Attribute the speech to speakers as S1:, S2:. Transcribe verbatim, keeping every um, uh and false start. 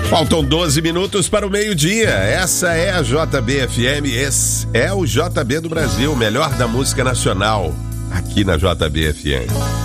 S1: Faltam doze minutos para o meio-dia. Essa é a J B F M. Esse é o J B do Brasil, o melhor da música nacional, aqui na J B F M.